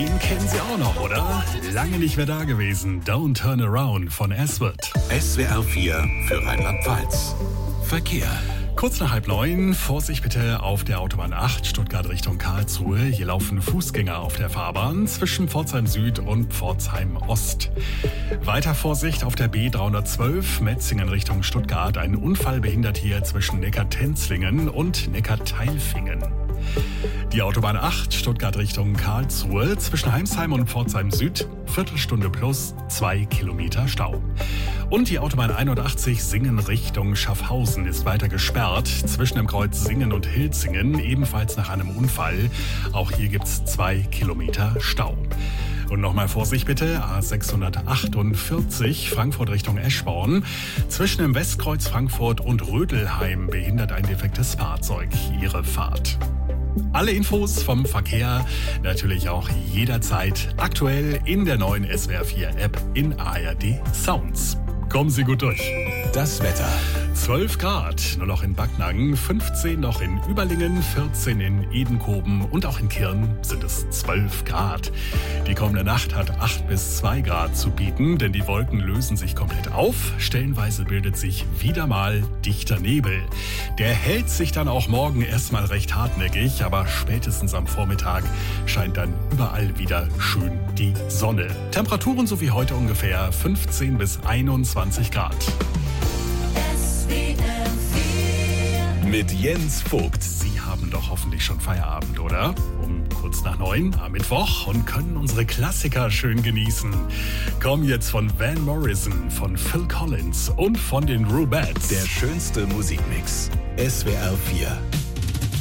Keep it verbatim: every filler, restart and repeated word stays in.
Den kennen Sie auch noch, oder? Lange nicht mehr da gewesen. Don't Turn Around von Aswad. S W R vier für Rheinland-Pfalz. Verkehr. Kurz nach halb neun, Vorsicht bitte auf der Autobahn acht, Stuttgart Richtung Karlsruhe. Hier laufen Fußgänger auf der Fahrbahn zwischen Pforzheim Süd und Pforzheim Ost. Weiter Vorsicht auf der B dreihundertzwölf, Metzingen Richtung Stuttgart. Ein Unfall behindert hier zwischen Neckar-Tenzlingen und Neckar-Teilfingen. Die Autobahn acht, Stuttgart Richtung Karlsruhe, zwischen Heimsheim und Pforzheim Süd, Viertelstunde plus, zwei Kilometer Stau. Und die Autobahn einundachtzig, Singen Richtung Schaffhausen ist weiter gesperrt, zwischen dem Kreuz Singen und Hilzingen, ebenfalls nach einem Unfall. Auch hier gibt's zwei Kilometer Stau. Und nochmal Vorsicht bitte, A sechshundertachtundvierzig, Frankfurt Richtung Eschborn. Zwischen dem Westkreuz Frankfurt und Rödelheim behindert ein defektes Fahrzeug Ihre Fahrt. Alle Infos vom Verkehr natürlich auch jederzeit aktuell in der neuen S W R vier App in A R D Sounds. Kommen Sie gut durch. Das Wetter. zwölf Grad nur noch in Backnang, fünfzehn noch in Überlingen, vierzehn in Edenkoben und auch in Kirn sind es zwölf Grad. Die kommende Nacht hat acht bis zwei Grad zu bieten, denn die Wolken lösen sich komplett auf. Stellenweise bildet sich wieder mal dichter Nebel. Der hält sich dann auch morgen erstmal recht hartnäckig, aber spätestens am Vormittag scheint dann überall wieder schön die Sonne. Temperaturen so wie heute ungefähr fünfzehn bis einundzwanzig Grad. Mit Jens Vogt. Sie haben doch hoffentlich schon Feierabend, oder? Um kurz nach neun am Mittwoch und können unsere Klassiker schön genießen. Kommen jetzt von Van Morrison, von Phil Collins und von den Rubettes. Der schönste Musikmix. S W R vier.